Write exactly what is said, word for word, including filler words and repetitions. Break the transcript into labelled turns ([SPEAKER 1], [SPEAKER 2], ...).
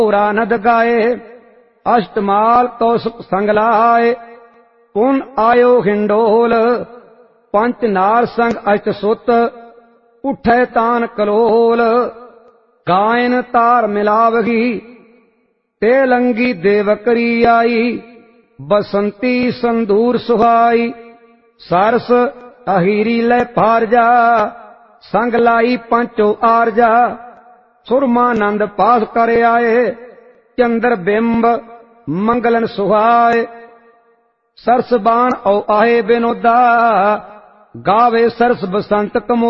[SPEAKER 1] नद गाए अष्टमाल कौसुक संग लाए पुन आयो हिंडोल पंच नार संग अष्ट सुत उठे तान कलोल गायन तार मिलावगी तेलंगी देवकरी आई बसंती संदूर सुहाई सरस अहीरी लै फारजा संग लाई पंचो आरजा सुरमानंद पास कर आए चंद्र बिंब मंगलन सुहाए सरस बाण औ आए बिनोदा गावे सरस बसंत कमो